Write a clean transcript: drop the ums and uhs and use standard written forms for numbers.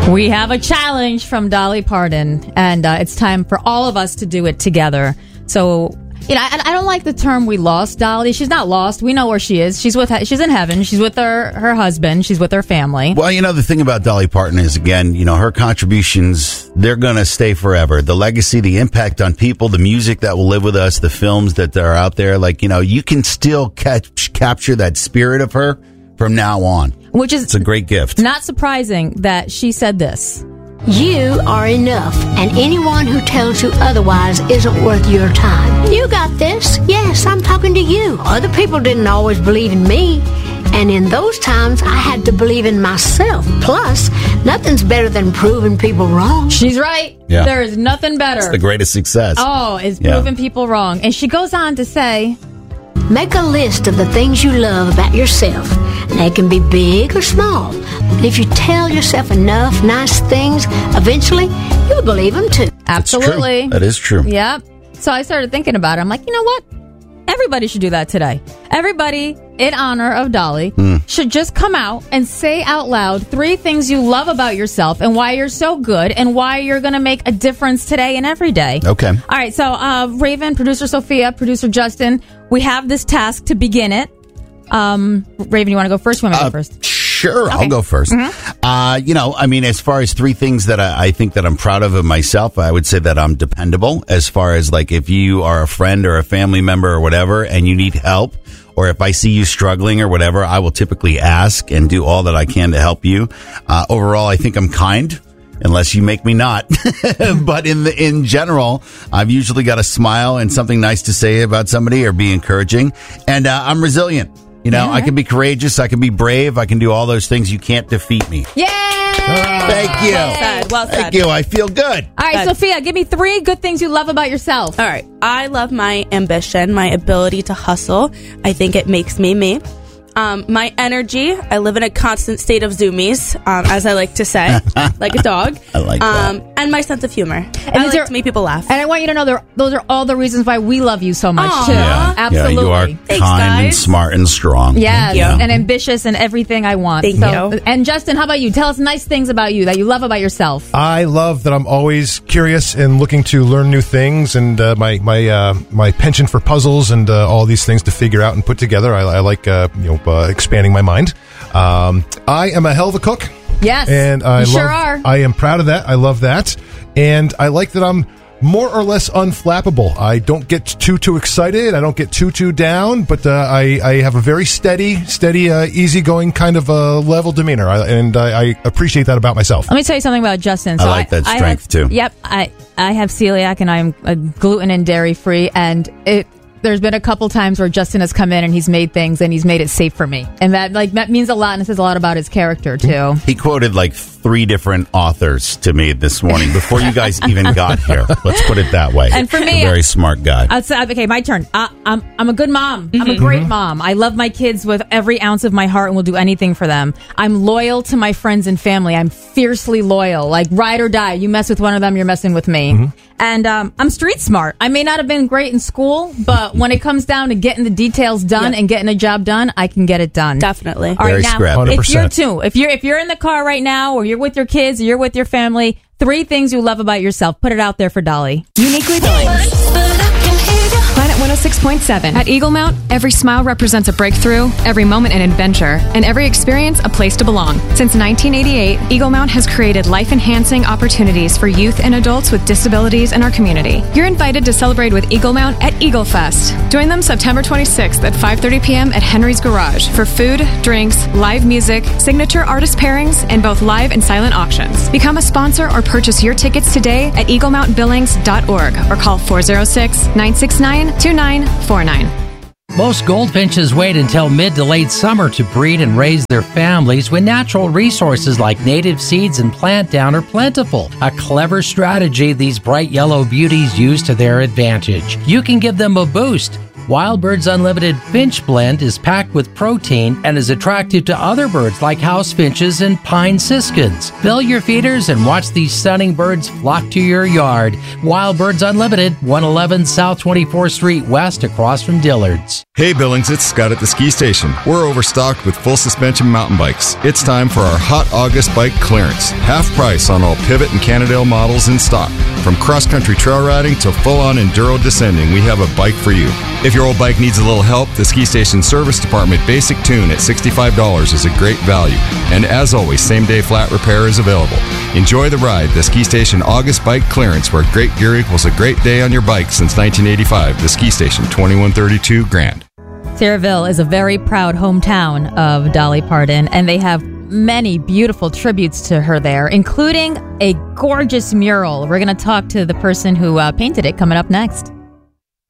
We have a challenge from Dolly Parton, and it's time for all of us to do it together. So, I don't like the term "we lost" Dolly. She's not lost. We know where she is. She's in heaven. She's with her husband. She's with her family. Well, the thing about Dolly Parton is, again, her contributions, they're going to stay forever. The legacy, the impact on people, the music that will live with us, the films that are out there, you can still capture that spirit of her from now on. It's a great gift. Not surprising that she said this. You are enough, and anyone who tells you otherwise isn't worth your time. You got this. Yes, I'm talking to you. Other people didn't always believe in me, and in those times, I had to believe in myself. Plus, nothing's better than proving people wrong. She's right. Yeah. There is nothing better. It's the greatest success. It's proving people wrong. And she goes on to say, make a list of the things you love about yourself. They can be big or small. But if you tell yourself enough nice things, eventually you'll believe them too. Absolutely. That is true. Yep. So I started thinking about it. I'm like, you know what? Everybody should do that today. Everybody, in honor of Dolly, should just come out and say out loud 3 things you love about yourself and why you're so good and why you're going to make a difference today and every day. Okay. All right. So, Raven, producer Sophia, producer Justin, we have this task to begin it. Raven, you want to go first? You want me to go first? Sure, Okay. I'll go first. Mm-hmm. As far as 3 things that I think that I'm proud of myself, I would say that I'm dependable. As far as if you are a friend or a family member or whatever, and you need help, or if I see you struggling or whatever, I will typically ask and do all that I can to help you. Overall, I think I'm kind. Unless you make me not. But in general, I've usually got a smile and something nice to say about somebody or be encouraging. And I'm resilient. I can be courageous. I can be brave. I can do all those things. You can't defeat me. Yay! Thank you. Well said. Thank you. I feel good. All right, Sophia, give me 3 good things you love about yourself. All right. I love my ambition, my ability to hustle. I think it makes me me. My energy. I live in a constant state of zoomies, as I like to say, like a dog. I like that. And my sense of humor. And I like to make people laugh. And I want you to know those are all the reasons why we love you so much, Aw. too. Yeah. Absolutely. Yeah, you are Thanks, kind and guys. smart and strong. Yes, Thank you. and ambitious and everything I want. Thank you. And Justin, how about you? Tell us nice things about you that you love about yourself. I love that I'm always curious and looking to learn new things, and my penchant for puzzles and all these things to figure out and put together. I like expanding my mind. I am a hell of a cook. Yes, and sure are. I am proud of that. I love that, and I like that I'm more or less unflappable. I don't get too excited. I don't get too down, but I have a very steady, easygoing kind of level demeanor, and I appreciate that about myself. Let me tell you something about Justin. I like that strength, too. Yep, I have celiac, and I'm gluten and dairy free, and there's been a couple times where Justin has come in and he's made things and he's made it safe for me, and that means a lot, and it says a lot about his character too. He quoted 3 different authors to me this morning before you guys even got here. Let's put it that way. And for me, a very smart guy. Okay, my turn. I'm a good mom. I'm a great mom. I love my kids with every ounce of my heart and will do anything for them. I'm loyal to my friends and family. I'm fiercely loyal, ride or die. You mess with one of them, you're messing with me. And I'm street smart. I may not have been great in school, but when it comes down to getting the details done and getting a job done, I can get it done. Definitely. All right, Very now, scrappy. if you're in the car right now, or you're with your kids, or you're with your family, 3 things you love about yourself. Put it out there for Dolly. Uniquely Billings. Planet 106.7. At Eagle Mount, every smile represents a breakthrough, every moment an adventure, and every experience a place to belong. Since 1988, Eagle Mount has created life-enhancing opportunities for youth and adults with disabilities in our community. You're invited to celebrate with Eagle Mount at Eagle Fest. Join them September 26th at 5:30 p.m. at Henry's Garage for food, drinks, live music, signature artist pairings, and both live and silent auctions. Become a sponsor or purchase your tickets today at eaglemountbillings.org or call 406-969-2949. Most goldfinches wait until mid to late summer to breed and raise their families when natural resources like native seeds and plant down are plentiful. A clever strategy these bright yellow beauties use to their advantage. You can give them a boost. Wild Birds Unlimited Finch Blend is packed with protein and is attractive to other birds like house finches and pine siskins. Fill your feeders and watch these stunning birds flock to your yard. Wild Birds Unlimited, 111 South 24th Street West, across from Dillard's. Hey Billings, it's Scott at the ski station. We're overstocked with full suspension mountain bikes. It's time for our Hot August bike clearance. Half price on all Pivot and Cannondale models in stock. From cross-country trail riding to full-on enduro descending, we have a bike for you. If your old bike needs a little help, the Ski Station Service Department Basic Tune at $65 is a great value. And as always, same-day flat repair is available. Enjoy the ride, the Ski Station August Bike Clearance, where great gear equals a great day on your bike since 1985. The Ski Station, 2132 Grand. Sayreville is a very proud hometown of Dolly Parton, and they have many beautiful tributes to her there, including a gorgeous mural. We're going to talk to the person who painted it coming up next.